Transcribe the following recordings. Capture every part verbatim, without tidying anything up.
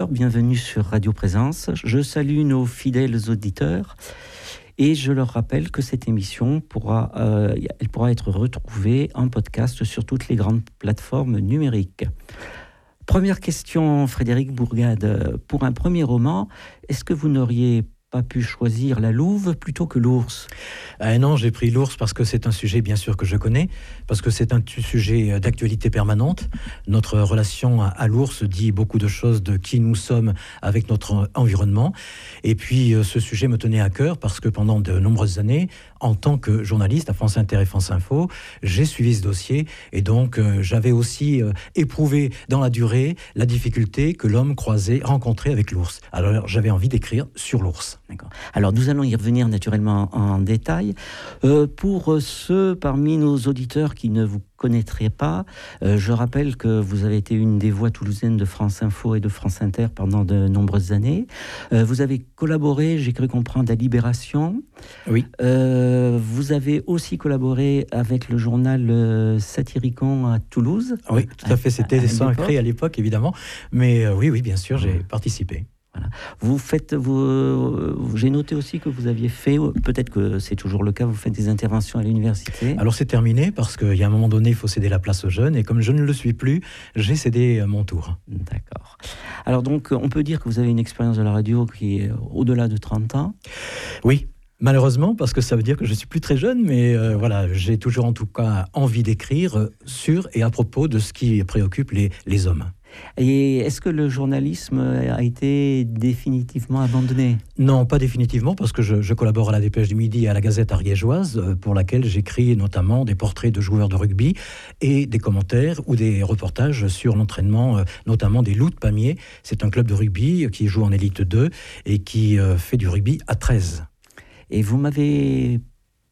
bienvenue sur Radio Présence. Je salue nos fidèles auditeurs et je leur rappelle que cette émission pourra, euh, elle pourra être retrouvée en podcast sur toutes les grandes plateformes numériques. Première question, Frédéric Bourgade. Pour un premier roman, est-ce que vous n'auriez pas pu choisir la louve plutôt que l'ours ? euh, Non, j'ai pris l'ours parce que c'est un sujet bien sûr que je connais, parce que c'est un sujet d'actualité permanente. Notre relation à, à l'ours dit beaucoup de choses de qui nous sommes avec notre environnement. Et puis euh, ce sujet me tenait à cœur parce que pendant de nombreuses années, en tant que journaliste à France Inter et France Info, j'ai suivi ce dossier et donc euh, j'avais aussi euh, éprouvé dans la durée la difficulté que l'homme croisait, rencontrait avec l'ours. Alors j'avais envie d'écrire sur l'ours. D'accord. Alors nous allons y revenir naturellement en détail. Euh, pour ceux parmi nos auditeurs qui ne vous connaîtraient pas, euh, je rappelle que vous avez été une des voix toulousaines de France Info et de France Inter pendant de nombreuses années. Euh, vous avez collaboré, j'ai cru comprendre, à Libération. Oui. Euh, vous avez aussi collaboré avec le journal euh, Satyricon à Toulouse. Oui, tout à fait. C'était sans créer à l'époque, évidemment. Mais euh, oui, oui, bien sûr, j'ai participé. Voilà. Vous faites, vous, j'ai noté aussi que vous aviez fait, peut-être que c'est toujours le cas, vous faites des interventions à l'université. Alors c'est terminé parce qu'il y a un moment donné, il faut céder la place aux jeunes et comme je ne le suis plus, j'ai cédé mon tour. D'accord. Alors donc, on peut dire que vous avez une expérience de la radio qui est au-delà de trente ans. Oui. Malheureusement, parce que ça veut dire que je suis plus très jeune, mais euh, voilà, j'ai toujours en tout cas envie d'écrire sur et à propos de ce qui préoccupe les, les hommes. Et est-ce que le journalisme a été définitivement abandonné ? Non, pas définitivement, parce que je, je collabore à la Dépêche du Midi et à la Gazette ariégeoise, pour laquelle j'écris notamment des portraits de joueurs de rugby et des commentaires ou des reportages sur l'entraînement, notamment des Loups de Pamiers. C'est un club de rugby qui joue en élite deux et qui fait du rugby à treize. Et vous m'avez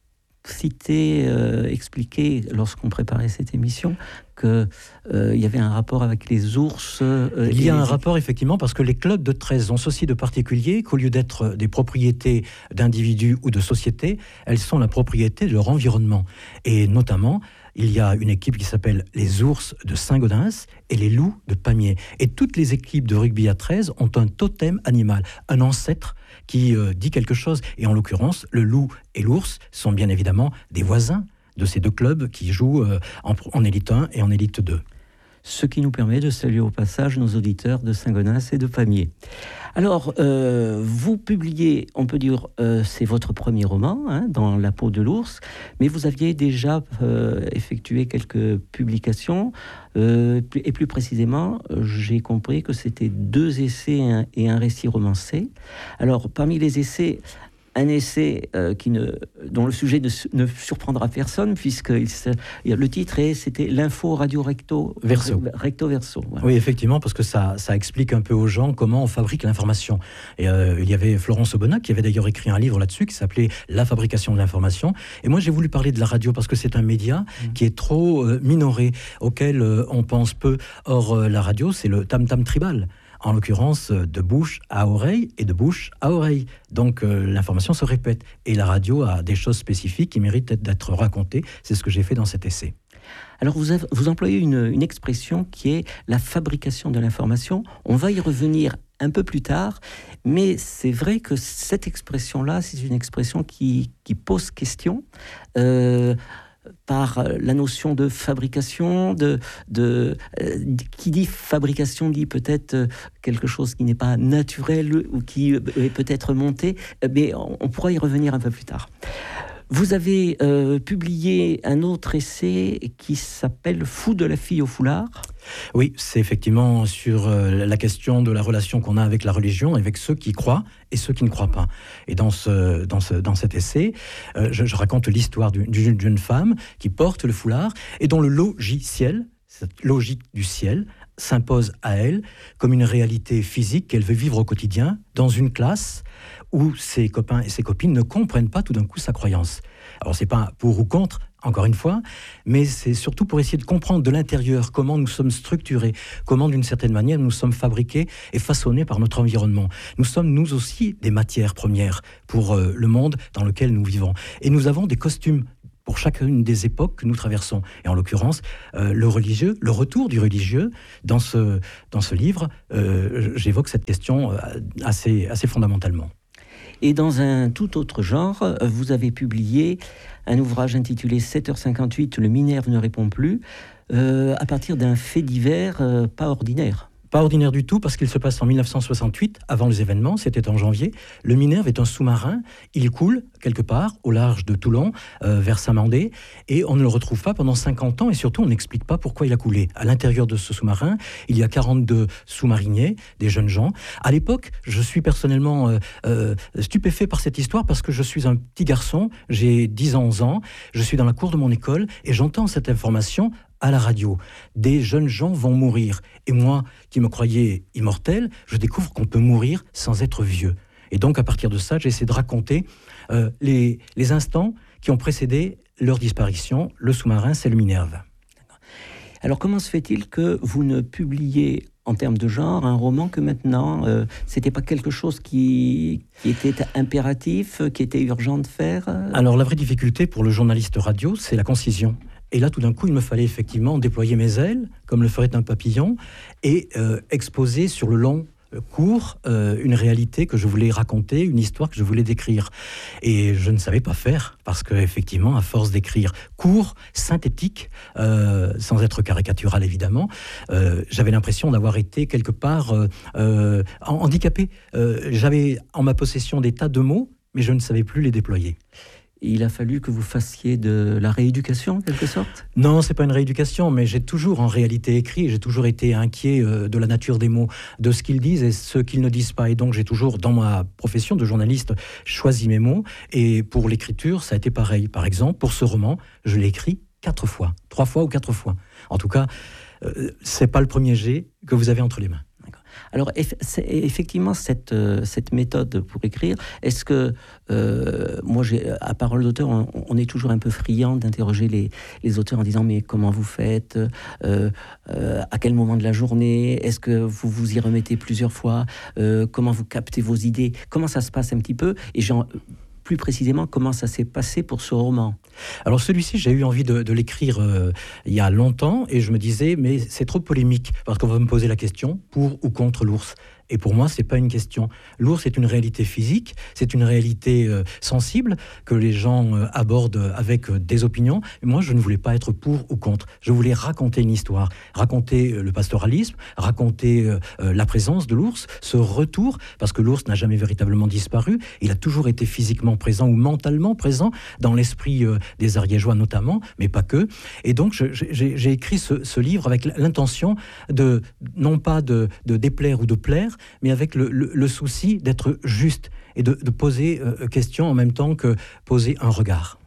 cité, euh, expliqué, lorsqu'on préparait cette émission, qu'il euh, y avait un rapport avec les ours. Euh, Il y a un les... rapport, effectivement, parce que les clubs de treize ont ceci de particulier qu'au lieu d'être des propriétés d'individus ou de sociétés, elles sont la propriété de leur environnement. Et notamment, il y a une équipe qui s'appelle les Ours de Saint-Gaudens et les Loups de Pamiers. Et toutes les équipes de rugby à treize ont un totem animal, un ancêtre qui euh, dit quelque chose. Et en l'occurrence, le loup et l'ours sont bien évidemment des voisins de ces deux clubs qui jouent euh, en, en élite un et en élite deux. Ce qui nous permet de saluer au passage nos auditeurs de Saint-Gaudens et de Pamiers. Alors, euh, vous publiez, on peut dire, euh, c'est votre premier roman, hein, dans La peau de l'ours, mais vous aviez déjà euh, effectué quelques publications, euh, et plus précisément, j'ai compris que c'était deux essais et un, et un récit romancé. Alors, parmi les essais, un essai euh, qui ne, dont le sujet ne, ne surprendra personne, puisque il se, le titre est, c'était l'info radio recto verso. recto verso. Voilà. Oui, effectivement, parce que ça, ça explique un peu aux gens comment on fabrique l'information. Et euh, il y avait Florence Aubenas qui avait d'ailleurs écrit un livre là-dessus qui s'appelait La fabrication de l'information. Et moi, j'ai voulu parler de la radio parce que c'est un média mmh. qui est trop euh, minoré, auquel euh, on pense peu. Or, euh, la radio, c'est le tam-tam tribal. En l'occurrence, de bouche à oreille et de bouche à oreille. Donc euh, l'information se répète. Et la radio a des choses spécifiques qui méritent d'être racontées. C'est ce que j'ai fait dans cet essai. Alors vous, avez, vous employez une, une expression qui est la fabrication de l'information. On va y revenir un peu plus tard, mais c'est vrai que cette expression-là, c'est une expression qui, qui pose question. Euh, par la notion de fabrication, de, de, euh, qui dit fabrication dit peut-être euh, quelque chose qui n'est pas naturel ou qui est peut-être monté, mais on, on pourra y revenir un peu plus tard. Vous avez euh, publié un autre essai qui s'appelle « Fou de la fille au foulard ». Oui, c'est effectivement sur euh, la question de la relation qu'on a avec la religion, avec ceux qui croient et ceux qui ne croient pas. Et dans, ce, dans, ce, dans cet essai, euh, je, je raconte l'histoire d'une, d'une jeune femme qui porte le foulard et dont le logiciel, cette logique du ciel, s'impose à elle comme une réalité physique qu'elle veut vivre au quotidien dans une classe où ses copains et ses copines ne comprennent pas tout d'un coup sa croyance. Alors c'est pas pour ou contre, encore une fois, mais c'est surtout pour essayer de comprendre de l'intérieur comment nous sommes structurés, comment d'une certaine manière nous sommes fabriqués et façonnés par notre environnement. Nous sommes nous aussi des matières premières pour euh, le monde dans lequel nous vivons. Et nous avons des costumes pour chacune des époques que nous traversons. Et en l'occurrence, euh, le religieux, le retour du religieux, dans ce, dans ce livre, euh, j'évoque cette question assez, assez fondamentalement. Et dans un tout autre genre, vous avez publié un ouvrage intitulé sept heures cinquante-huit, le Minerve ne répond plus, euh, à partir d'un fait divers euh, pas ordinaire. Pas ordinaire du tout, parce qu'il se passe en mille neuf cent soixante-huit, avant les événements, c'était en janvier. Le Minerve est un sous-marin, il coule quelque part au large de Toulon, euh, vers Saint-Mandé, et on ne le retrouve pas pendant cinquante ans, et surtout on n'explique pas pourquoi il a coulé. À l'intérieur de ce sous-marin, il y a quarante-deux sous-mariniers, des jeunes gens. À l'époque, je suis personnellement euh, euh, stupéfait par cette histoire, parce que je suis un petit garçon, j'ai dix à onze ans, je suis dans la cour de mon école, et j'entends cette information à la radio. Des jeunes gens vont mourir. Et moi, qui me croyais immortel, je découvre qu'on peut mourir sans être vieux. Et donc, à partir de ça, j'essaie de raconter euh, les, les instants qui ont précédé leur disparition. Le sous-marin, c'est le Minerve. Alors, comment se fait-il que vous ne publiez, en termes de genre, un roman que maintenant, euh, c'était pas quelque chose qui, qui était impératif, qui était urgent de faire? Alors, la vraie difficulté pour le journaliste radio, c'est la concision. Et là, tout d'un coup, il me fallait effectivement déployer mes ailes, comme le ferait un papillon, et euh, exposer sur le long euh, cours euh, une réalité que je voulais raconter, une histoire que je voulais décrire. Et je ne savais pas faire, parce qu'effectivement, à force d'écrire court, synthétique, euh, sans être caricatural évidemment, euh, j'avais l'impression d'avoir été quelque part euh, euh, handicapé. Euh, j'avais en ma possession des tas de mots, mais je ne savais plus les déployer. Il a fallu que vous fassiez de la rééducation, en quelque sorte? Non, c'est pas une rééducation, mais j'ai toujours en réalité écrit, j'ai toujours été inquiet euh, de la nature des mots, de ce qu'ils disent et ce qu'ils ne disent pas. Et donc j'ai toujours, dans ma profession de journaliste, choisi mes mots. Et pour l'écriture, ça a été pareil. Par exemple, pour ce roman, je l'ai écrit quatre fois, trois fois ou quatre fois. En tout cas, euh, c'est pas le premier jet que vous avez entre les mains. Alors, effectivement, cette, cette méthode pour écrire, est-ce que, euh, moi, j'ai, à parole d'auteur, on, on est toujours un peu friand d'interroger les, les auteurs en disant « mais comment vous faites euh, euh, à quel moment de la journée? Est-ce que vous vous y remettez plusieurs fois euh, Comment vous captez vos idées? Comment ça se passe un petit peu ?» Et j'en... plus précisément, comment ça s'est passé pour ce roman? Alors celui-ci, j'ai eu envie de, de l'écrire euh, il y a longtemps, et je me disais, mais c'est trop polémique, parce qu'on va me poser la question, pour ou contre l'ours. Et pour moi, c'est pas une question. L'ours est une réalité physique, c'est une réalité euh, sensible que les gens euh, abordent avec euh, des opinions. Et moi, je ne voulais pas être pour ou contre. Je voulais raconter une histoire, raconter euh, le pastoralisme, raconter euh, euh, la présence de l'ours, ce retour, parce que l'ours n'a jamais véritablement disparu. Il a toujours été physiquement présent ou mentalement présent dans l'esprit euh, des Ariégeois notamment, mais pas que. Et donc, je, j'ai, j'ai écrit ce, ce livre avec l'intention de, non pas de, de déplaire ou de plaire, mais avec le, le, le souci d'être juste et de, de poser euh, question en même temps que poser un regard.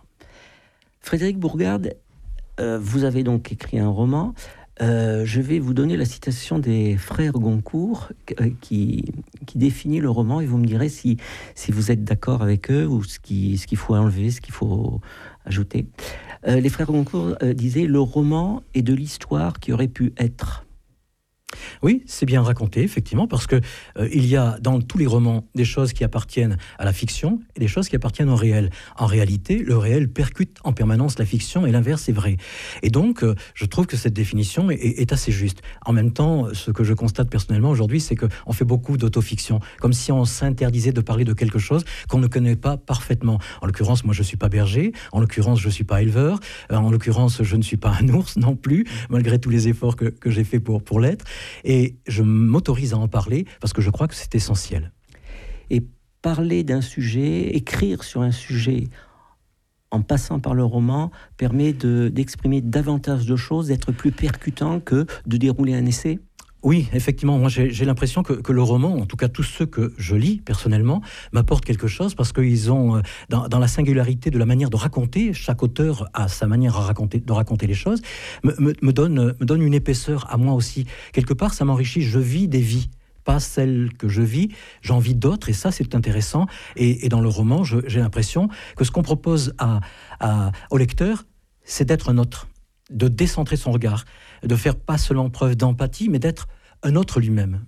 Frédéric Bourgade, euh, vous avez donc écrit un roman. Euh, je vais vous donner la citation des frères Goncourt euh, qui, qui définit le roman, et vous me direz si, si vous êtes d'accord avec eux ou ce, qui, ce qu'il faut enlever, ce qu'il faut ajouter. Euh, les frères Goncourt euh, disaient « Le roman est de l'histoire qui aurait pu être ». Oui, c'est bien raconté, effectivement, parce que euh, il y a dans tous les romans des choses qui appartiennent à la fiction et des choses qui appartiennent au réel. En réalité, le réel percute en permanence la fiction et l'inverse est vrai. Et donc, euh, je trouve que cette définition est, est assez juste. En même temps, ce que je constate personnellement aujourd'hui, c'est qu'on fait beaucoup d'autofiction, comme si on s'interdisait de parler de quelque chose qu'on ne connaît pas parfaitement. En l'occurrence, moi, je ne suis pas berger, en l'occurrence, je ne suis pas éleveur, euh, en l'occurrence, je ne suis pas un ours non plus, malgré tous les efforts que, que j'ai fait pour, pour l'être. Et je m'autorise à en parler parce que je crois que c'est essentiel. Et parler d'un sujet, écrire sur un sujet en passant par le roman permet de, d'exprimer davantage de choses, d'être plus percutant que de dérouler un essai? Oui, effectivement, moi j'ai, j'ai l'impression que, que le roman, en tout cas tous ceux que je lis personnellement, m'apportent quelque chose parce qu'ils ont, euh, dans, dans la singularité de la manière de raconter, chaque auteur a sa manière à raconter, de raconter les choses, me, me, me, donne, me donne une épaisseur à moi aussi. Quelque part, ça m'enrichit, je vis des vies. Pas celles que je vis, j'en vis d'autres, et ça c'est intéressant. Et, et dans le roman, je, j'ai l'impression que ce qu'on propose à, à, au lecteur, c'est d'être un autre, de décentrer son regard, de faire pas seulement preuve d'empathie, mais d'être un autre lui-même.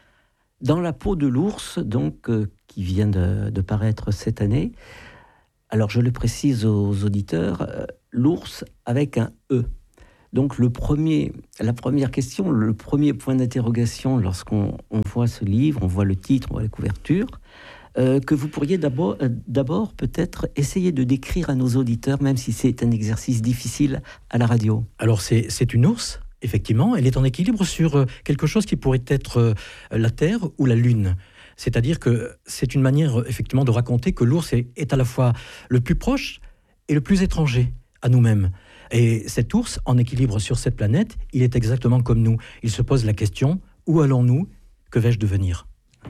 Dans la peau de l'ours, donc, euh, qui vient de, de paraître cette année, Alors, je le précise aux auditeurs, euh, l'ours avec un E. Donc, le premier, la première question, le premier point d'interrogation lorsqu'on on voit ce livre, on voit le titre, on voit la couverture, euh, que vous pourriez d'abord, euh, d'abord peut-être essayer de décrire à nos auditeurs, même si c'est un exercice difficile à la radio. Alors, c'est, c'est une ours, effectivement. Elle est en équilibre sur euh, quelque chose qui pourrait être euh, la Terre ou la Lune. C'est-à-dire que c'est une manière, effectivement, de raconter que l'ours est, est à la fois le plus proche et le plus étranger à nous-mêmes. Et cet ours, en équilibre sur cette planète, il est exactement comme nous. Il se pose la question, où allons-nous ? Que vais-je devenir ?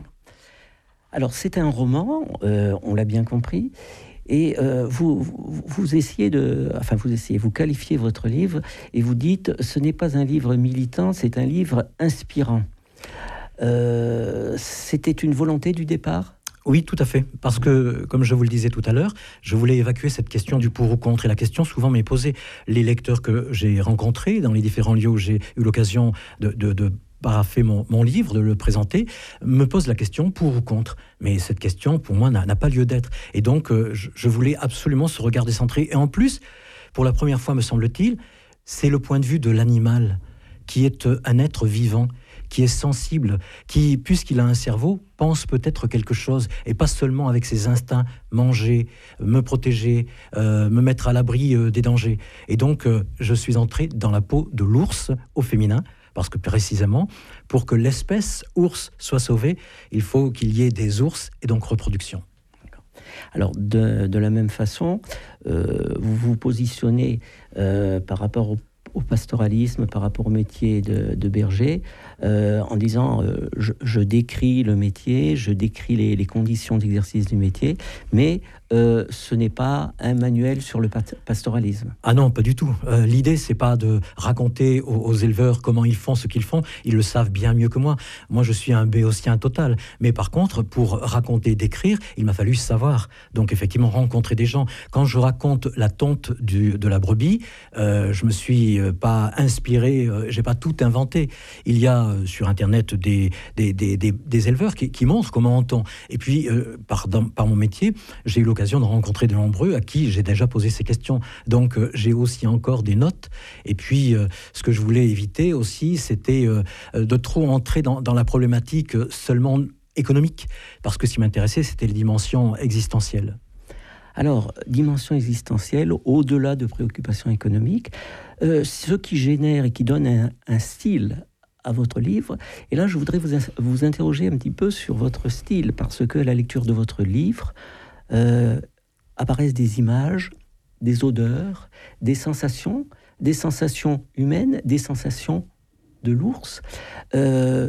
Alors, c'est un roman, euh, on l'a bien compris, et euh, vous, vous, vous essayez de... Enfin, vous essayez, vous qualifiez votre livre, et vous dites, ce n'est pas un livre militant, c'est un livre inspirant. Euh, c'était une volonté du départ ? Oui, tout à fait. Parce que, comme je vous le disais tout à l'heure, je voulais évacuer cette question du pour ou contre. Et la question souvent m'est posée. Les lecteurs que j'ai rencontrés dans les différents lieux où j'ai eu l'occasion de, de, de parapher mon, mon livre, de le présenter, me posent la question pour ou contre. Mais cette question, pour moi, n'a, n'a pas lieu d'être. Et donc, euh, je, je voulais absolument ce regard décentré. Et en plus, pour la première fois, me semble-t-il, c'est le point de vue de l'animal, qui est un être vivant, qui est sensible, qui, puisqu'il a un cerveau, pense peut-être quelque chose, et pas seulement avec ses instincts, manger, me protéger, euh, me mettre à l'abri euh, des dangers. Et donc, euh, je suis entré dans la peau de l'ours au féminin, parce que précisément, pour que l'espèce ours soit sauvée, il faut qu'il y ait des ours, et donc reproduction. Alors, de, de la même façon, euh, vous vous positionnez euh, par rapport au au pastoralisme, par rapport au métier de, de berger, euh, en disant euh, je, je décris le métier, je décris les, les conditions d'exercice du métier, mais euh, ce n'est pas un manuel sur le pastoralisme. Ah non, pas du tout. Euh, l'idée, c'est pas de raconter aux, aux éleveurs comment ils font ce qu'ils font. Ils le savent bien mieux que moi. Moi, je suis un béotien total. Mais par contre, pour raconter, décrire, il m'a fallu savoir. Donc, effectivement, rencontrer des gens. Quand je raconte la tonte du, de la brebis, euh, je me suis pas inspiré, euh, j'ai pas tout inventé. Il y a euh, sur Internet des, des, des, des, des éleveurs qui, qui montrent comment on tond. Et puis, euh, par, dans, par mon métier, j'ai eu l'occasion de rencontrer de nombreux à qui j'ai déjà posé ces questions. Donc, euh, j'ai aussi encore des notes. Et puis, euh, ce que je voulais éviter aussi, c'était euh, de trop entrer dans, dans la problématique seulement économique. Parce que ce qui m'intéressait, c'était les dimensions existentielles. Alors, dimension existentielle, au-delà de préoccupations économiques, euh, ce qui génère et qui donne un, un style à votre livre, et là je voudrais vous, vous interroger un petit peu sur votre style, parce que à la lecture de votre livre euh, apparaissent des images, des odeurs, des sensations, des sensations humaines, des sensations de l'ours, euh,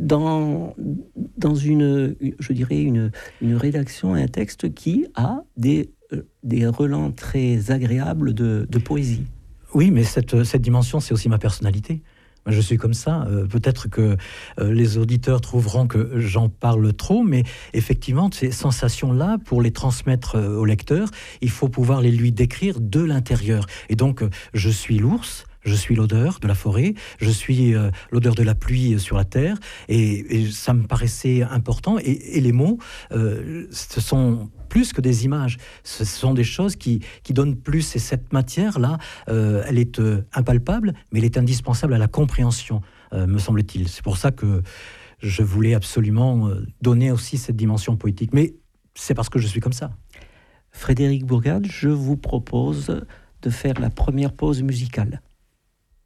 dans, dans une, je dirais, une, une rédaction, un texte qui a des, des relents très agréables de, de poésie. Oui, mais cette, cette dimension, c'est aussi ma personnalité. Moi, je suis comme ça. Euh, peut-être que euh, les auditeurs trouveront que j'en parle trop, mais effectivement, ces sensations-là, pour les transmettre euh, au lecteur, il faut pouvoir les lui décrire de l'intérieur. Et donc, euh, je suis l'ours, je suis l'odeur de la forêt, je suis euh, l'odeur de la pluie sur la terre, et, et ça me paraissait important. Et, et les mots, euh, ce sont plus que des images, ce sont des choses qui, qui donnent plus. Et cette matière-là, euh, elle est euh, impalpable, mais elle est indispensable à la compréhension, euh, me semble-t-il. C'est pour ça que je voulais absolument euh, donner aussi cette dimension poétique. Mais c'est parce que je suis comme ça. Frédéric Bourgade, je vous propose de faire la première pause musicale.